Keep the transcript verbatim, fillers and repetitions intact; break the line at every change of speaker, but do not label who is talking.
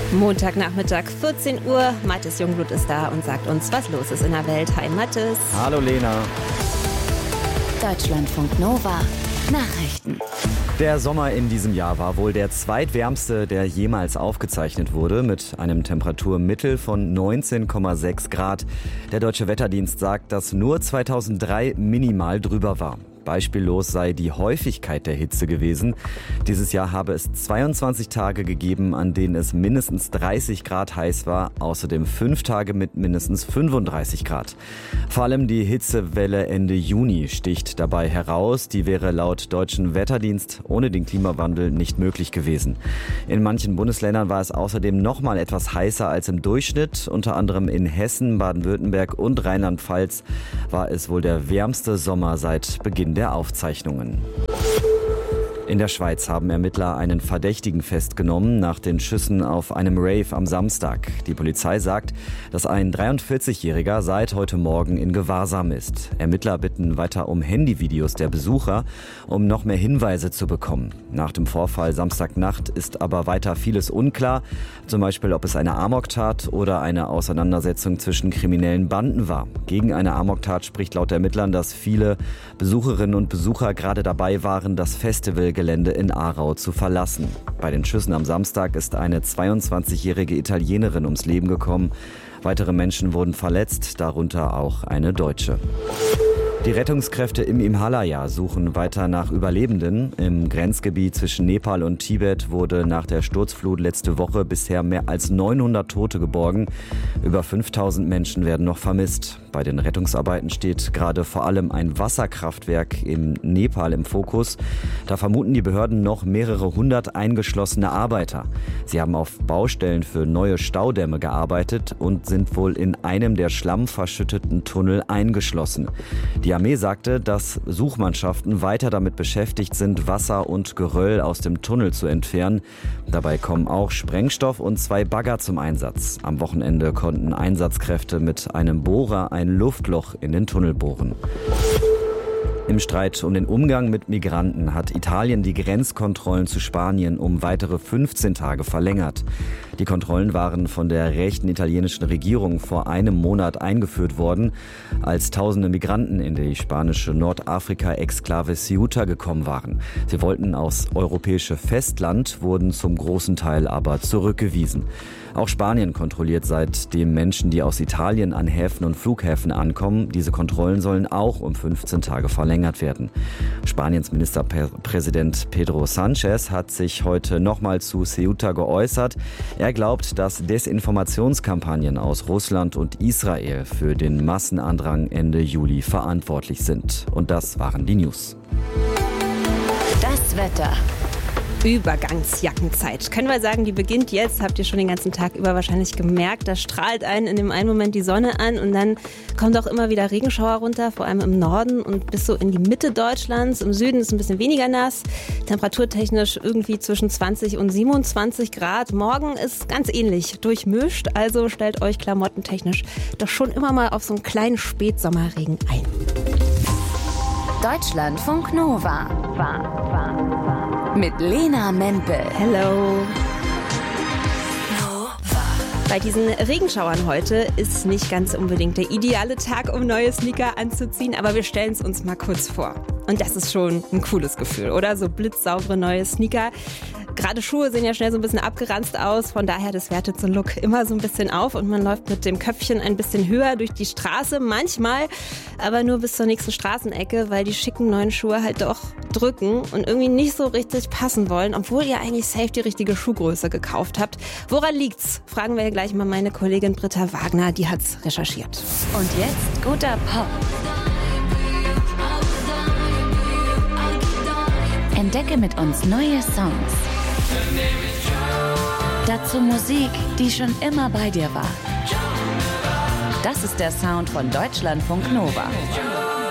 Montagnachmittag, vierzehn Uhr. Mathis Jungblut ist da und sagt uns, was los ist in der Welt. Hi Mathis.
Hallo Lena.
Deutschlandfunk Nova. Nachrichten.
Der Sommer in diesem Jahr war wohl der zweitwärmste, der jemals aufgezeichnet wurde, mit einem Temperaturmittel von neunzehn Komma sechs Grad. Der Deutsche Wetterdienst sagt, dass nur zweitausenddrei minimal drüber war. Beispiellos sei die Häufigkeit der Hitze gewesen. Dieses Jahr habe es zweiundzwanzig Tage gegeben, an denen es mindestens dreißig Grad heiß war, außerdem fünf Tage mit mindestens fünfunddreißig Grad. Vor allem die Hitzewelle Ende Juni sticht dabei heraus. Die wäre laut deutschen Wetterdienst ohne den Klimawandel nicht möglich gewesen. In manchen Bundesländern war es außerdem noch mal etwas heißer als im Durchschnitt. Unter anderem in Hessen, Baden-Württemberg und Rheinland-Pfalz war es wohl der wärmste Sommer seit Beginn der Aufzeichnungen. In der Schweiz haben Ermittler einen Verdächtigen festgenommen nach den Schüssen auf einem Rave am Samstag. Die Polizei sagt, dass ein dreiundvierzigjähriger seit heute Morgen in Gewahrsam ist. Ermittler bitten weiter um Handyvideos der Besucher, um noch mehr Hinweise zu bekommen. Nach dem Vorfall Samstagnacht ist aber weiter vieles unklar. Zum Beispiel, ob es eine Amoktat oder eine Auseinandersetzung zwischen kriminellen Banden war. Gegen eine Amoktat spricht laut Ermittlern, dass viele Besucherinnen und Besucher gerade dabei waren, das Festival Gelände in Aarau zu verlassen. Bei den Schüssen am Samstag ist eine zweiundzwanzigjährige Italienerin ums Leben gekommen. Weitere Menschen wurden verletzt, darunter auch eine Deutsche. Die Rettungskräfte im Himalaya suchen weiter nach Überlebenden. Im Grenzgebiet zwischen Nepal und Tibet wurde nach der Sturzflut letzte Woche bisher mehr als neunhundert Tote geborgen. Über fünftausend Menschen werden noch vermisst. Bei den Rettungsarbeiten steht gerade vor allem ein Wasserkraftwerk in Nepal im Fokus. Da vermuten die Behörden noch mehrere hundert eingeschlossene Arbeiter. Sie haben auf Baustellen für neue Staudämme gearbeitet und sind wohl in einem der schlammverschütteten Tunnel eingeschlossen. Die Armee sagte, dass Suchmannschaften weiter damit beschäftigt sind, Wasser und Geröll aus dem Tunnel zu entfernen. Dabei kommen auch Sprengstoff und zwei Bagger zum Einsatz. Am Wochenende konnten Einsatzkräfte mit einem Bohrer ein Luftloch in den Tunnel bohren. Im Streit um den Umgang mit Migranten hat Italien die Grenzkontrollen zu Spanien um weitere fünfzehn Tage verlängert. Die Kontrollen waren von der rechten italienischen Regierung vor einem Monat eingeführt worden, als tausende Migranten in die spanische Nordafrika-Exklave Ceuta gekommen waren. Sie wollten aufs europäische Festland, wurden zum großen Teil aber zurückgewiesen. Auch Spanien kontrolliert seitdem Menschen, die aus Italien an Häfen und Flughäfen ankommen. Diese Kontrollen sollen auch um fünfzehn Tage verlängert werden. Spaniens Ministerpräsident Pedro Sánchez hat sich heute nochmal zu Ceuta geäußert. Er glaubt, dass Desinformationskampagnen aus Russland und Israel für den Massenandrang Ende Juli verantwortlich sind. Und das waren die News.
Das Wetter.
Übergangsjackenzeit. Können wir sagen, die beginnt jetzt, habt ihr schon den ganzen Tag über wahrscheinlich gemerkt. Da strahlt einen in dem einen Moment die Sonne an und dann kommt auch immer wieder Regenschauer runter, vor allem im Norden und bis so in die Mitte Deutschlands. Im Süden ist es ein bisschen weniger nass, temperaturtechnisch irgendwie zwischen zwanzig und siebenundzwanzig Grad. Morgen ist ganz ähnlich, durchmischt, also stellt euch klamottentechnisch doch schon immer mal auf so einen kleinen Spätsommerregen ein.
Deutschlandfunk Nova. War, war, war. Mit Lena Mempel.
Hello. Bei diesen Regenschauern heute ist nicht ganz unbedingt der ideale Tag, um neue Sneaker anzuziehen, aber wir stellen es uns mal kurz vor. Und das ist schon ein cooles Gefühl, oder? So blitzsaubere neue Sneaker. Gerade Schuhe sehen ja schnell so ein bisschen abgeranzt aus, von daher, das wertet so einen Look immer so ein bisschen auf und man läuft mit dem Köpfchen ein bisschen höher durch die Straße, manchmal aber nur bis zur nächsten Straßenecke, weil die schicken neuen Schuhe halt doch drücken und irgendwie nicht so richtig passen wollen, obwohl ihr eigentlich safe die richtige Schuhgröße gekauft habt. Woran liegt's? Fragen wir gleich mal meine Kollegin Britta Wagner, die hat's recherchiert.
Und jetzt guter Pop. Entdecke mit uns neue Songs. Dazu Musik, die schon immer bei dir war. Das ist der Sound von Deutschlandfunk Nova.